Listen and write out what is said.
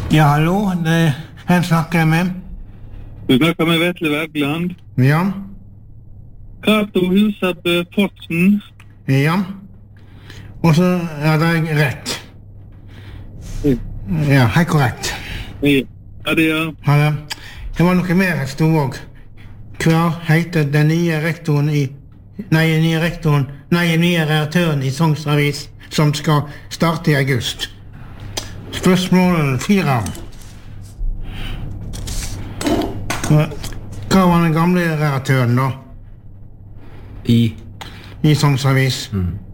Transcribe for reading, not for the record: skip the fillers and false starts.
Ja, hallo, hvem snakker jeg med? Du snakker med Vetle Wergeland. Ja. Cato Husabø Fossen. Ja. Og så er det rett. Ja, helt korrekt. Ja, det er. Ja, det var noe mer jeg stod også. Hva heter den nye rektoren nye redaktøren i Sogns Avis som skal starte i august? Spørsmål 4. Hva var den gamle redaktøren da? I Sogns Avis?